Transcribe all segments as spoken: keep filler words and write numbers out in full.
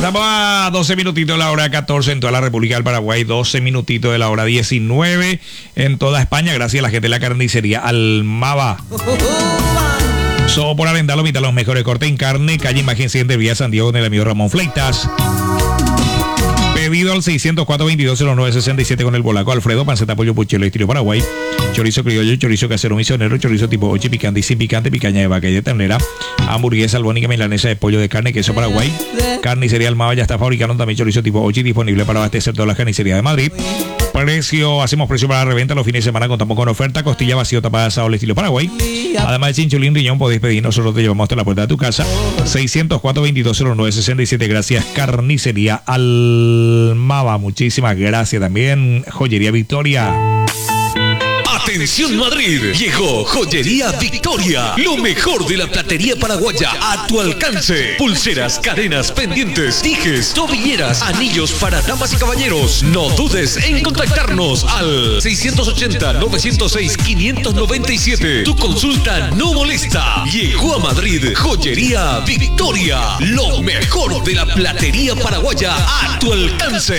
Estamos a doce minutitos de la hora catorce en toda la República del Paraguay, doce minutitos de la hora diecinueve en toda España, gracias a la gente de la carnicería Almaba. Solo por Arendalo, mitad los mejores cortes en carne, calle Imagen Siente, Vía San Diego, con el amigo Ramón Fleitas. Pedido al seiscientos cuatro veintidós cero nueve sesenta y siete con el polaco Alfredo, panceta, pollo, puchero, estilo Paraguay, chorizo criollo, chorizo casero misionero, chorizo tipo ocho, picante y sin picante, picaña de vaca y de ternera, hamburguesa albónica, milanesa de pollo de carne, queso Paraguay, carnicería Almaba ya está fabricando también chorizo tipo ocho disponible para abastecer todas las carnicerías de Madrid. Precio, hacemos precio para la reventa los fines de semana, contamos con oferta, costilla vacío tapada asado al estilo Paraguay. Además de chinchulín, riñón, podéis pedir, nosotros te llevamos hasta la puerta de tu casa. seiscientos cuatro veintidós cero nueve sesenta y siete, gracias Carnicería Almaba, muchísimas gracias también Joyería Victoria. Atención Madrid, llegó Joyería Victoria, lo mejor de la platería paraguaya a tu alcance. Pulseras, cadenas, pendientes, dijes, tobilleras, anillos para damas y caballeros. No dudes en contactarnos al seiscientos ochenta, novecientos seis, quinientos noventa y siete. Tu consulta no molesta. Llegó a Madrid Joyería Victoria, lo mejor de la platería paraguaya a tu alcance.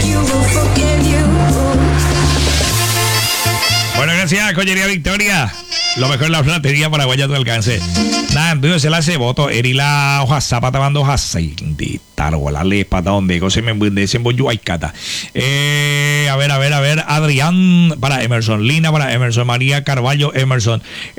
Bueno, gracias, Joyería Victoria. Lo mejor en la platería paraguaya a tu alcance. Nada, entonces se la hace voto. Eri la hoja zapata bando hoja seis. Tal, la le pata donde se me embundece en boyuaicata. Eh, a ver, a ver, a ver. Adrián para Emerson. Lina para Emerson. María Carballo, Emerson.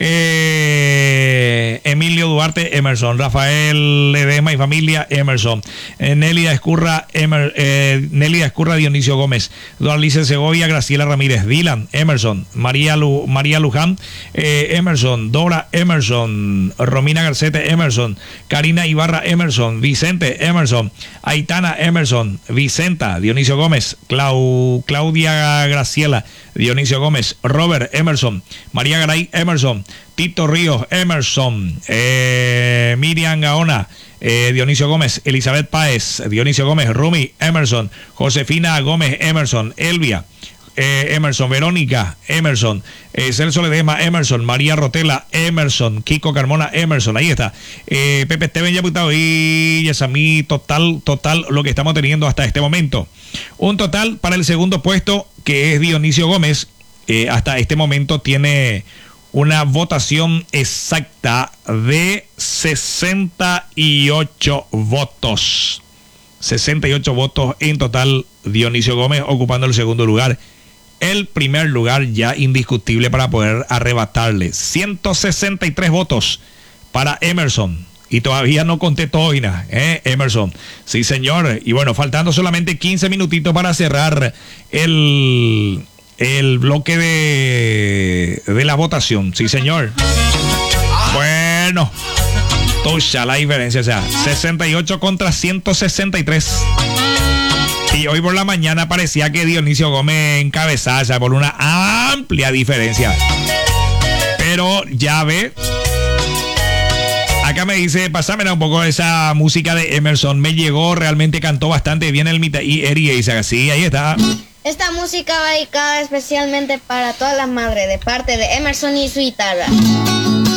Eh, Emilio Duarte, Emerson. Rafael Ledema y familia, Emerson. Eh, Nelida Escurra, Emer, eh, Nelida Escurra, Dionisio Gómez. Doralice Segovia, Graciela Ramírez. Dylan, Emerson. María, Lu, María Luján, eh, Emerson. Dora, Emerson. Romina Garcete, Emerson. Karina Ibarra, Emerson. Vicente, Emerson. Aitana, Emerson. Vicenta, Dionisio Gómez. Clau, Claudia Graciela, Dionisio Gómez. Robert, Emerson. María Garay, Emerson. Tito Ríos, Emerson. eh, Miriam Gaona, eh, Dionisio Gómez. Elizabeth Páez, Dionisio Gómez. Rumi, Emerson. Josefina Gómez, Emerson. Elvia, Eh, Emerson. Verónica, Emerson. eh, Celso Ledema, Emerson. María Rotela, Emerson. Kiko Carmona, Emerson. Ahí está. eh, Pepe Esteban Yaputado y Yesamí. Total, total lo que estamos teniendo hasta este momento. Un total para el segundo puesto, que es Dionisio Gómez. eh, hasta este momento tiene una votación exacta de sesenta y ocho votos. sesenta y ocho votos en total. Dionisio Gómez ocupando el segundo lugar. El primer lugar ya indiscutible para poder arrebatarle. ciento sesenta y tres votos para Emerson. Y todavía no conté todo, Ina, ¿eh? Emerson. Sí, señor. Y bueno, faltando solamente quince minutitos para cerrar el, el bloque de, de la votación. Sí, señor. Bueno, tocha la diferencia. O sea, sesenta y ocho contra ciento sesenta y tres. Y hoy por la mañana parecía que Dionisio Gómez encabezaba por una amplia diferencia. Pero ya ve. Acá me dice, pásame un poco esa música de Emerson. Me llegó, realmente cantó bastante bien el mitad. Y Eri dice así, ahí está. Esta música va dedicada especialmente para todas las madres, de parte de Emerson y su guitarra.